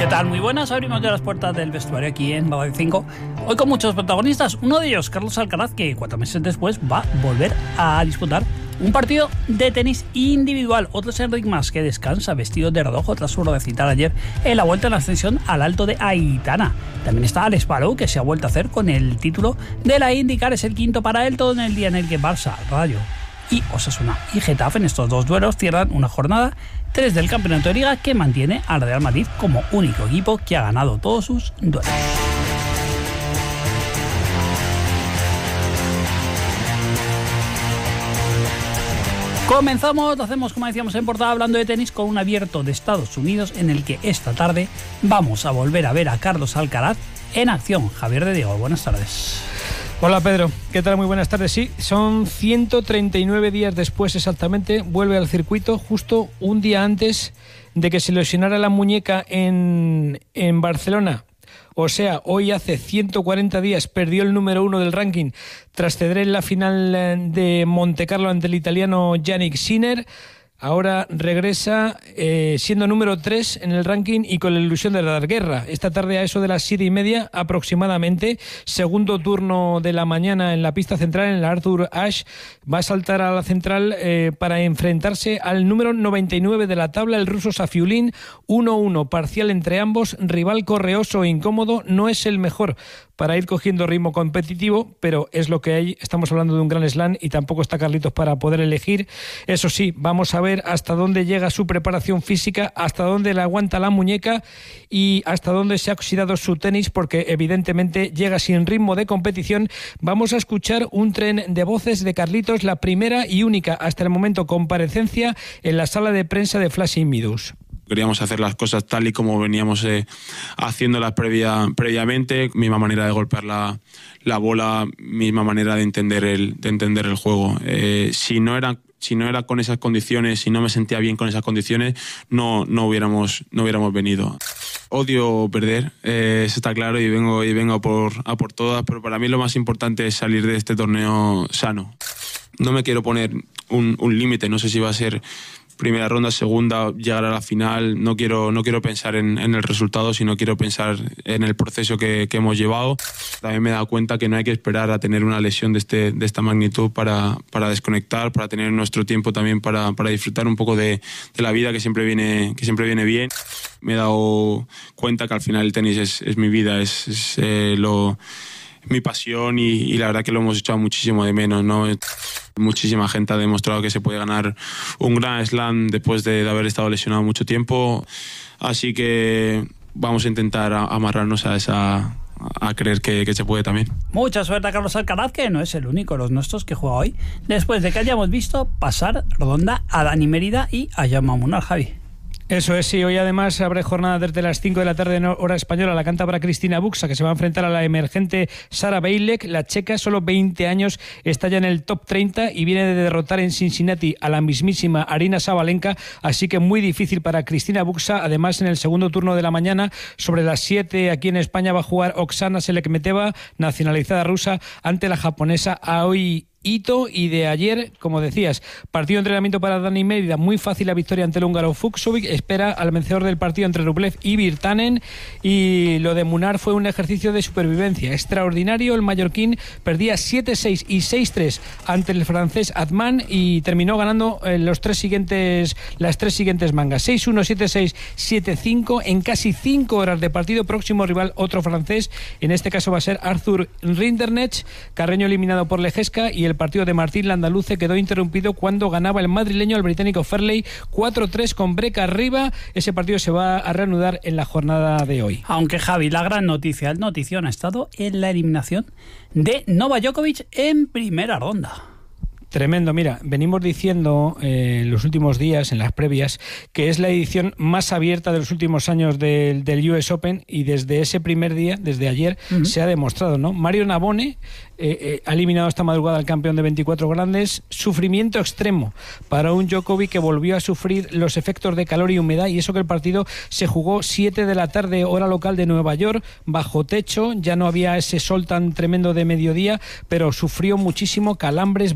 ¿Qué tal? Muy buenas, abrimos ya las puertas del vestuario aquí en Badajoz 5. Hoy con muchos protagonistas, uno de ellos, Carlos Alcaraz, que 4 meses después va a volver a disputar un partido de tenis individual. Otro es Enric Mas, que descansa vestido de redojo tras su recital ayer en la vuelta en la ascensión al Alto de Aitana. También está Alex Palou, que se ha vuelto a hacer con el título de la IndyCar. Es el quinto para él, todo en el día en el que Barça, Rayo y Osasuna y Getafe, en estos dos duelos, cierran una jornada 3 del campeonato de Liga que mantiene al Real Madrid como único equipo que ha ganado todos sus duelos. Comenzamos, lo hacemos como decíamos en portada, hablando de tenis con un abierto de Estados Unidos en el que esta tarde vamos a volver a ver a Carlos Alcaraz en acción. Javier de Diego, buenas tardes. Hola Pedro, ¿qué tal? Muy buenas tardes. Sí, son 139 días después exactamente, vuelve al circuito justo un día antes de que se lesionara la muñeca en Barcelona. O sea, hoy hace 140 días perdió el número 1 del ranking tras ceder en la final de Montecarlo ante el italiano Jannik Sinner. Ahora regresa siendo número 3 en el ranking y con la ilusión de dar guerra. Esta tarde a eso de las 7:30 aproximadamente, segundo turno de la mañana en la pista central, en el Arthur Ashe, va a saltar a la central para enfrentarse al número 99 de la tabla, el ruso Safiullin. 1-1 parcial entre ambos, rival correoso e incómodo, no es el mejor para ir cogiendo ritmo competitivo, pero es lo que hay. Estamos hablando de un Grand Slam y tampoco está Carlitos para poder elegir. Eso sí, vamos a ver hasta dónde llega su preparación física, hasta dónde le aguanta la muñeca y hasta dónde se ha oxidado su tenis, porque evidentemente llega sin ritmo de competición. Vamos a escuchar un tren de voces de Carlitos, la primera y única hasta el momento comparecencia en la sala de prensa de Flushing Meadows. Queríamos hacer las cosas tal y como veníamos haciéndolas previamente, misma manera de golpear la bola, misma manera de entender el juego. Si no era con esas condiciones, si no me sentía bien con esas condiciones, no hubiéramos venido. Odio perder, eso está claro, y vengo a por todas, pero para mí lo más importante es salir de este torneo sano. No me quiero poner un límite, no sé si va a ser primera ronda, segunda, llegar a la final. No quiero pensar en el resultado, sino quiero pensar en el proceso que hemos llevado. También me he dado cuenta que no hay que esperar a tener una lesión de esta magnitud para desconectar, para tener nuestro tiempo también para disfrutar un poco de la vida, que siempre viene bien. Me he dado cuenta que al final el tenis es mi vida, es mi pasión, y la verdad que lo hemos echado muchísimo de menos, ¿no? Muchísima gente ha demostrado que se puede ganar un Grand Slam después de haber estado lesionado mucho tiempo, así que vamos a intentar amarrarnos a creer que se puede también. Mucha suerte a Carlos Alcaraz, que no es el único de los nuestros que juega hoy, después de que hayamos visto pasar ronda a Dani Mérida y a Jaume Munar. Javi. Eso es, sí. Hoy además abre jornada desde las 5 de la tarde en hora española la cántabra Cristina Buxa, que se va a enfrentar a la emergente Sara Bejlek. La checa, solo 20 años, está ya en el top 30 y viene de derrotar en Cincinnati a la mismísima Aryna Sabalenka, así que muy difícil para Cristina Buxa. Además, en el segundo turno de la mañana, sobre las 7 aquí en España, va a jugar Oksana Selekmeteva, nacionalizada rusa, ante la japonesa Aoi Ito. Y de ayer, como decías, partido de entrenamiento para Dani Mérida, muy fácil la victoria ante el húngaro Fucsovic, espera al vencedor del partido entre Rublev y Virtanen, y lo de Munar fue un ejercicio de supervivencia extraordinario. El mallorquín perdía 7-6 y 6-3 ante el francés Atman y terminó ganando las tres siguientes mangas, 6-1, 7-6, 7-5 en casi 5 horas de partido. Próximo rival, otro francés, en este caso va a ser Arthur Rinderknecht, Carreño eliminado por Lejeska, y el partido de Martín Landaluce quedó interrumpido cuando ganaba el madrileño al británico Fairley 4-3 con break arriba. Ese partido se va a reanudar en la jornada de hoy. Aunque, Javi, la gran noticia, el notición ha estado en la eliminación de Novak Djokovic en primera ronda. Tremendo, mira, venimos diciendo en los últimos días, en las previas, que es la edición más abierta de los últimos años del US Open, y desde ese primer día, desde ayer, se ha demostrado, ¿no? Mario Navone ha eliminado esta madrugada al campeón de 24 grandes. Sufrimiento extremo para un Djokovic que volvió a sufrir los efectos de calor y humedad, y eso que el partido se jugó 7 de la tarde, hora local de Nueva York, bajo techo, ya no había ese sol tan tremendo de mediodía, pero sufrió muchísimo, calambres,